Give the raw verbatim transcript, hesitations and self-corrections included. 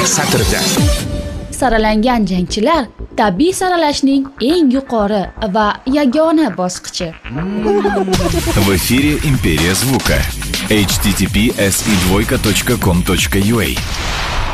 satrda. Saralangan jangchilar tabiiy saralashning eng yuqori va yagona bosqichi. В эфире Империя звука. эйч ти ти пи эс и двойка точка ком точка ю а